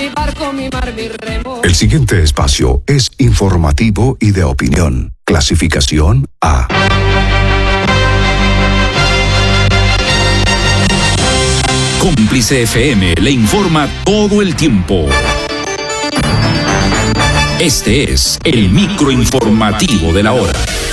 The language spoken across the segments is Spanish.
barco, mi mar, mi remo. El siguiente espacio es informativo y de opinión. Clasificación A. Cómplice FM le informa todo el tiempo. Este es el microinformativo de la hora.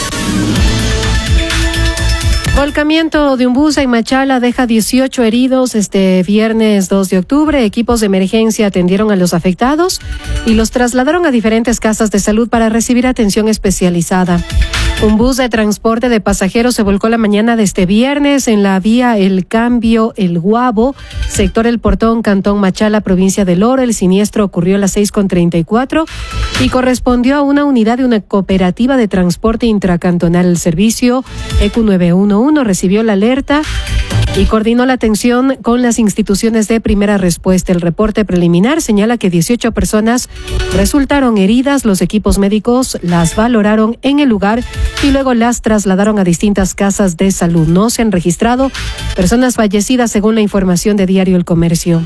Volcamiento de un bus en Machala deja 18 heridos este viernes 2 de octubre. Equipos de emergencia atendieron a los afectados y los trasladaron a diferentes casas de salud para recibir atención especializada. Un bus de transporte de pasajeros se volcó la mañana de este viernes en la vía El Cambio El Guabo, sector El Portón, Cantón Machala, provincia del Oro. El siniestro ocurrió a las 6:34 y correspondió a una unidad de una cooperativa de transporte intracantonal. El servicio EQ 911 recibió la alerta y coordinó la atención con las instituciones de primera respuesta. El reporte preliminar señala que 18 personas resultaron heridas. Los equipos médicos las valoraron en el lugar y luego las trasladaron a distintas casas de salud. No se han registrado personas fallecidas según la información de Diario El Comercio.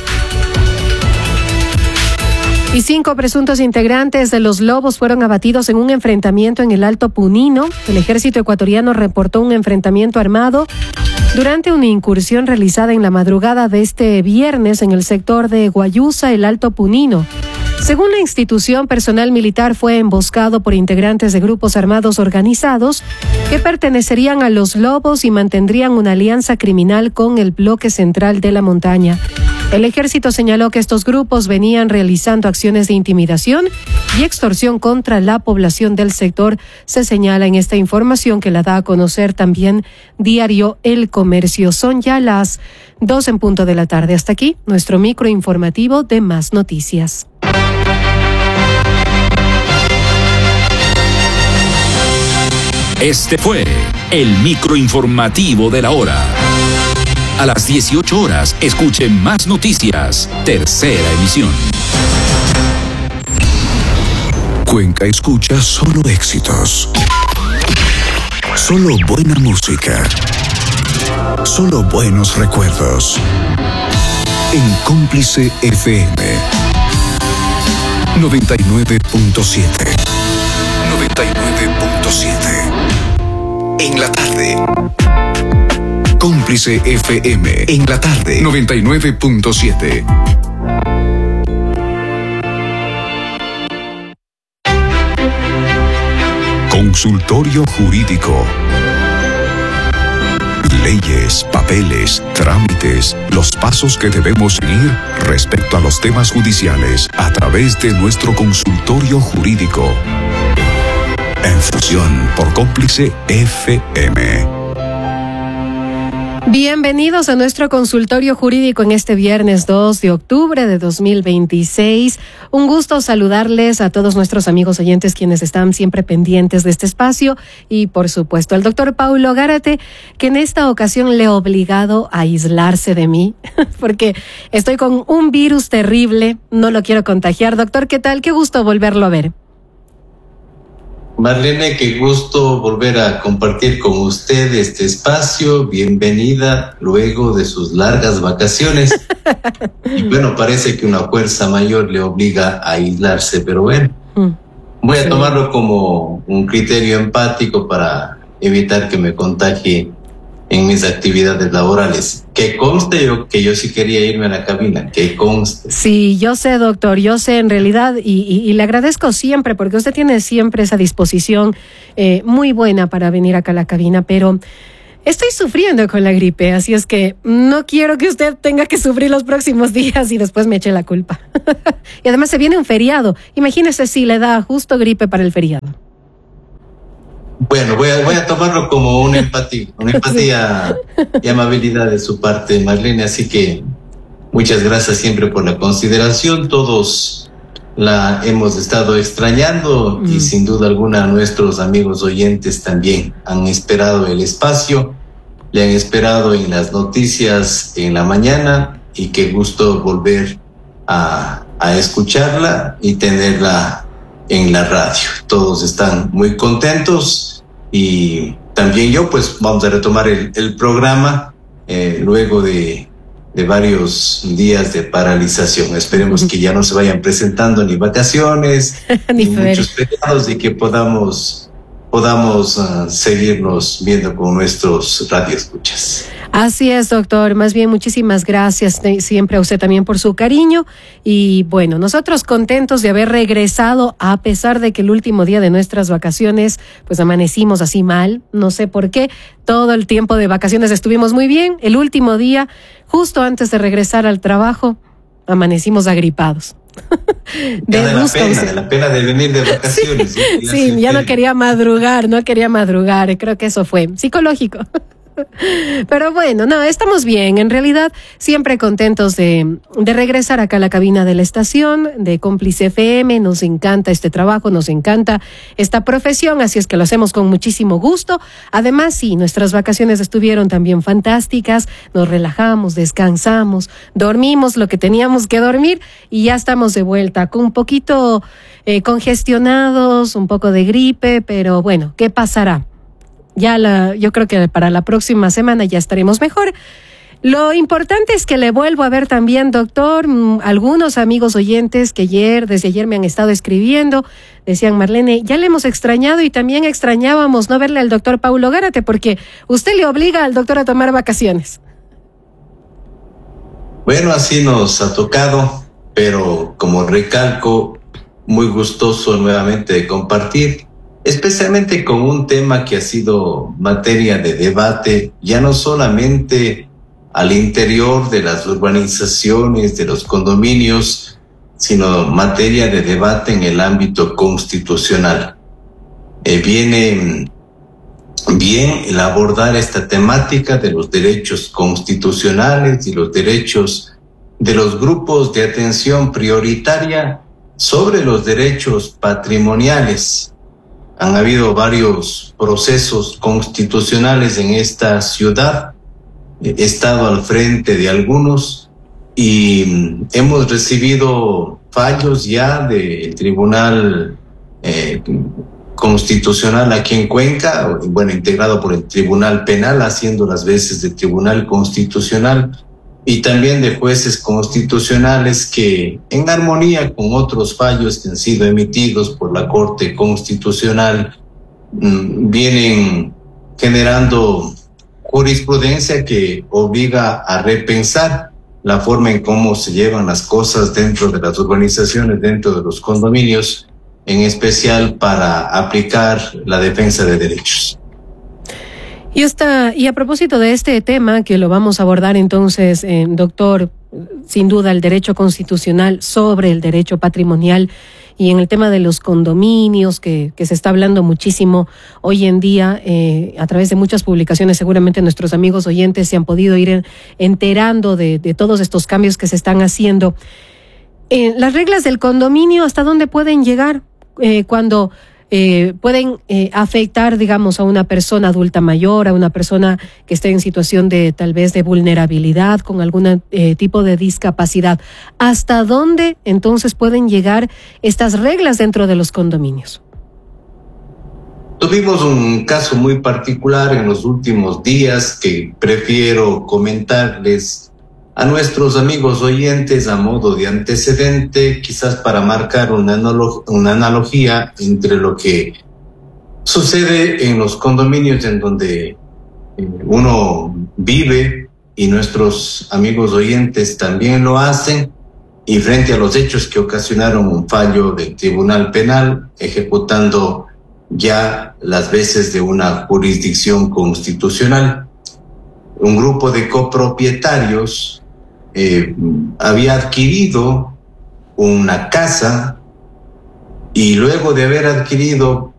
Y 5 presuntos integrantes de los Lobos fueron abatidos en un enfrentamiento en el Alto Punino. El ejército ecuatoriano reportó un enfrentamiento armado durante una incursión realizada en la madrugada de este viernes en el sector de Guayusa, el Alto Punino. Según la institución, personal militar fue emboscado por integrantes de grupos armados organizados que pertenecerían a los Lobos y mantendrían una alianza criminal con el bloque central de la montaña. El ejército señaló que estos grupos venían realizando acciones de intimidación y extorsión contra la población del sector. Se señala en esta información que la da a conocer también Diario El Comercio. Son ya las 2:00 p.m. Hasta aquí nuestro microinformativo de Más Noticias. Este fue el microinformativo de la hora. A las 18 horas, escuche Más Noticias, tercera emisión. Cuenca escucha solo éxitos. Solo buena música. Solo buenos recuerdos. En Cómplice FM 99.7. 99.7. En la tarde. Cómplice FM en la tarde 99.7. Consultorio Jurídico. Leyes, papeles, trámites, los pasos que debemos seguir respecto a los temas judiciales a través de nuestro consultorio jurídico. En fusión por Cómplice FM. Bienvenidos a nuestro consultorio jurídico en este viernes 2 de octubre de 2026. Un gusto saludarles a todos nuestros amigos oyentes quienes están siempre pendientes de este espacio y por supuesto al doctor Paulo Gárate, que en esta ocasión le he obligado a aislarse de mí porque estoy con un virus terrible, no lo quiero contagiar. Doctor, ¿qué tal? Qué gusto volverlo a ver. Marlene, qué gusto volver a compartir con usted este espacio. Bienvenida luego de sus largas vacaciones. Y bueno, parece que una fuerza mayor le obliga a aislarse, pero bueno, voy a tomarlo como un criterio empático para evitar que me contagie en mis actividades laborales. Que conste que yo sí quería irme a la cabina, que conste. Sí, yo sé, doctor, yo sé en realidad y le agradezco siempre porque usted tiene siempre esa disposición muy buena para venir acá a la cabina, pero estoy sufriendo con la gripe, así es que no quiero que usted tenga que sufrir los próximos días y después me eche la culpa. Y además se viene un feriado, imagínese si le da justo gripe para el feriado. Bueno, voy a tomarlo como una empatía y amabilidad de su parte, Marlene, así que muchas gracias siempre por la consideración. Todos la hemos estado extrañando y sin duda alguna nuestros amigos oyentes también han esperado el espacio, le han esperado en las noticias en la mañana y qué gusto volver a escucharla y tenerla en la radio. Todos están muy contentos y también yo, pues vamos a retomar el programa luego de de varios días de paralización. Esperemos que ya no se vayan presentando ni vacaciones, ni muchos feriados, y que podamos seguirnos viendo con nuestros radioescuchas. Así es, doctor. Más bien, muchísimas gracias siempre a usted también por su cariño. Y bueno, nosotros contentos de haber regresado, a pesar de que el último día de nuestras vacaciones, pues amanecimos así mal. No sé por qué. Todo el tiempo de vacaciones estuvimos muy bien. El último día, justo antes de regresar al trabajo, amanecimos agripados. De la pena de venir de vacaciones. Sí, ya no quería madrugar. Creo que eso fue psicológico. Pero bueno, no, estamos bien. En realidad, siempre contentos de regresar acá a la cabina de la estación, de Cómplice FM. Nos encanta este trabajo, nos encanta esta profesión, así es que lo hacemos con muchísimo gusto. Además, sí, nuestras vacaciones estuvieron también fantásticas. Nos relajamos, descansamos, dormimos lo que teníamos que dormir y ya estamos de vuelta con un poquito congestionados, un poco de gripe, pero bueno, ¿qué pasará? Yo creo que para la próxima semana ya estaremos mejor. Lo importante es que le vuelvo a ver también, doctor, algunos amigos oyentes que desde ayer me han estado escribiendo, decían: Marlene, ya le hemos extrañado y también extrañábamos no verle al doctor Paulo Gárate, porque usted le obliga al doctor a tomar vacaciones. Bueno, así nos ha tocado, pero como recalco, muy gustoso nuevamente de compartir, especialmente con un tema que ha sido materia de debate, ya no solamente al interior de las urbanizaciones, de los condominios, sino materia de debate en el ámbito constitucional. Viene bien el abordar esta temática de los derechos constitucionales y los derechos de los grupos de atención prioritaria sobre los derechos patrimoniales. Han habido varios procesos constitucionales en esta ciudad. He estado al frente de algunos y hemos recibido fallos ya del Tribunal Constitucional aquí en Cuenca, bueno, integrado por el Tribunal Penal, haciendo las veces de Tribunal Constitucional, y también de jueces constitucionales que, en armonía con otros fallos que han sido emitidos por la Corte Constitucional, vienen generando jurisprudencia que obliga a repensar la forma en cómo se llevan las cosas dentro de las urbanizaciones, dentro de los condominios, en especial para aplicar la defensa de derechos. Y a propósito de este tema, que lo vamos a abordar entonces, doctor, sin duda el derecho constitucional sobre el derecho patrimonial, y en el tema de los condominios, que se está hablando muchísimo hoy en día, a través de muchas publicaciones, seguramente nuestros amigos oyentes se han podido ir enterando de todos estos cambios que se están haciendo. Las reglas del condominio, ¿hasta dónde pueden llegar cuando pueden afectar, digamos, a una persona adulta mayor, a una persona que esté en situación de tal vez de vulnerabilidad, con algún tipo de discapacidad? ¿Hasta dónde entonces pueden llegar estas reglas dentro de los condominios? Tuvimos un caso muy particular en los últimos días que prefiero comentarles a nuestros amigos oyentes a modo de antecedente, quizás para marcar una analogía entre lo que sucede en los condominios en donde uno vive y nuestros amigos oyentes también lo hacen, y frente a los hechos que ocasionaron un fallo del Tribunal Penal ejecutando ya las veces de una jurisdicción constitucional. Un grupo de copropietarios había adquirido una casa, y luego de haber adquirido